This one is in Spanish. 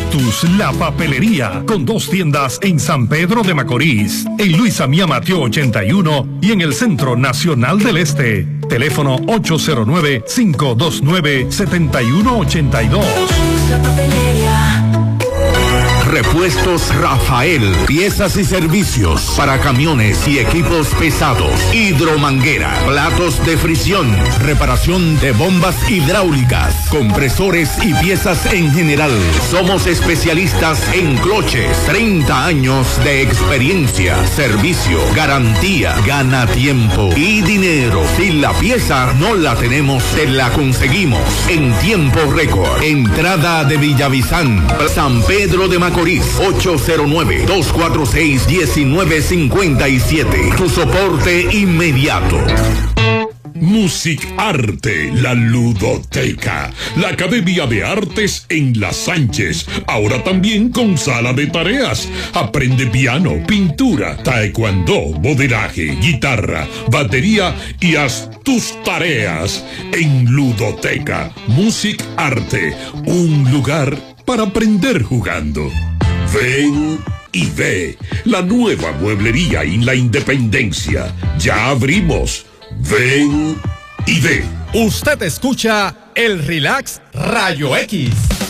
Cactus, la papelería, con 2 tiendas en San Pedro de Macorís, en Luis Amía Mateo 81 y en el Centro Nacional del Este. Teléfono 809-529-7182. La papelería. Repuestos Rafael, piezas y servicios para camiones y equipos pesados. Hidromanguera, platos de fricción, reparación de bombas hidráulicas, compresores y piezas en general. Somos especialistas en cloches, 30 años de experiencia, servicio, garantía, gana tiempo y dinero. Si la pieza no la tenemos, te la conseguimos en tiempo récord. Entrada de Villavizán, San Pedro de Macorís. 809-246-1957. Tu soporte inmediato. Music Arte, la ludoteca, la Academia de Artes en Las Sánchez, ahora también con sala de tareas. Aprende piano, pintura, taekwondo, modelaje, guitarra, batería y haz tus tareas en Ludoteca. Music Arte, un lugar para aprender jugando. Ven y ve la nueva mueblería en la Independencia. Ya abrimos. Ven y ve. Usted escucha el Relax Rayo X.